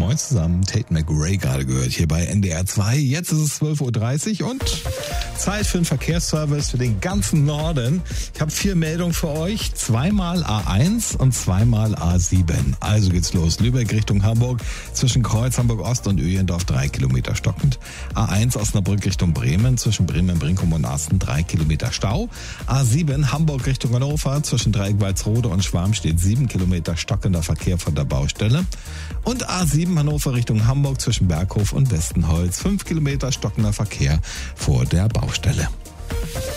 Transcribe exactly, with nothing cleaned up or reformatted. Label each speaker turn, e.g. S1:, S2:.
S1: Moin zusammen, Tate McRae gerade gehört hier bei N D R zwei. Jetzt ist es zwölf Uhr dreißig und Zeit für den Verkehrsservice für den ganzen Norden. Ich habe vier Meldungen für euch, zweimal A eins und zweimal A sieben. Also geht's los. Lübeck Richtung Hamburg, zwischen Kreuz Hamburg Ost und Öhlendorf drei Kilometer stockend. A eins Osnabrück Richtung Bremen, zwischen Bremen, Brinkum und Asten drei Kilometer Stau. A sieben Hamburg Richtung Hannover, zwischen Dreieck Walsrode und Schwarm steht sieben Kilometer stockender Verkehr von der Baustelle. Und A sieben Hannover Richtung Hamburg, zwischen Berghof und Westenholz, fünf Kilometer stockender Verkehr vor der Baustelle.